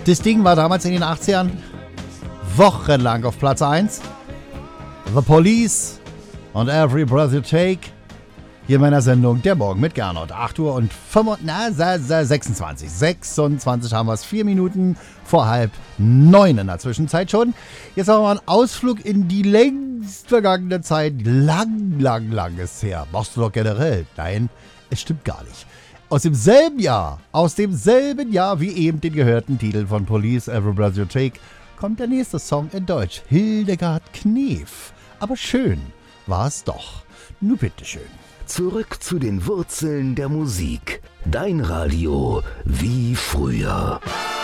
Das Ding war damals in den 80ern wochenlang auf Platz 1. The Police und Every Breath You Take. Hier in meiner Sendung Der Morgen mit Gernot. 8 Uhr und 26. 26 haben wir es. 4 Minuten vor 8:30 in der Zwischenzeit schon. Jetzt haben wir einen Ausflug in die längst vergangene Zeit. Lang ist her. Machst du doch generell? Nein, es stimmt gar nicht. Aus demselben Jahr wie eben den gehörten Titel von Police, Every Breath You Take, kommt der nächste Song in Deutsch. Hildegard Knef. Aber schön war es doch. Nur bitteschön. Zurück zu den Wurzeln der Musik. Dein Radio wie früher.